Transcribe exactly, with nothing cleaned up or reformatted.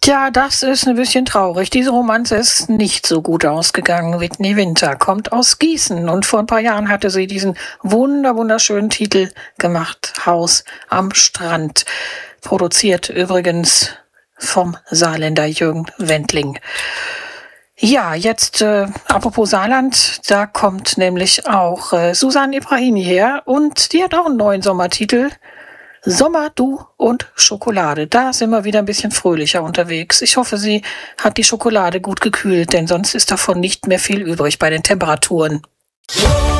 Tja, das ist ein bisschen traurig. Diese Romanze ist nicht so gut ausgegangen. Whitney Winter kommt aus Gießen und vor ein paar Jahren hatte sie diesen wunder wunderschönen Titel gemacht, Haus am Strand. Produziert übrigens vom Saarländer Jürgen Wendling. Ja, jetzt äh, apropos Saarland, da kommt nämlich auch äh, Susan Ibrahimi her und die hat auch einen neuen Sommertitel. Sommer, du und Schokolade. Da sind wir wieder ein bisschen fröhlicher unterwegs. Ich hoffe, sie hat die Schokolade gut gekühlt, denn sonst ist davon nicht mehr viel übrig bei den Temperaturen.